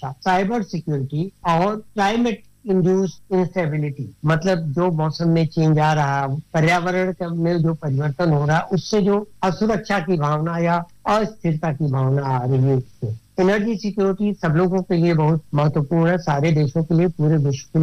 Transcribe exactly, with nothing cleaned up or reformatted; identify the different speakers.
Speaker 1: सुरक्षा, cyber security और climate induced instability, मतलब जो मौसम में चेंज आ रहा, पर्यावरण में जो परिवर्तन हो रहा, उससे जो असुरक्षा की भावना या अस्थिरता की भावना आ रही है। एनर्जी सिक्योरिटी सब लोगों के लिए बहुत महत्वपूर्ण है, सारे देशों के लिए, पूरे विश्व के लिए।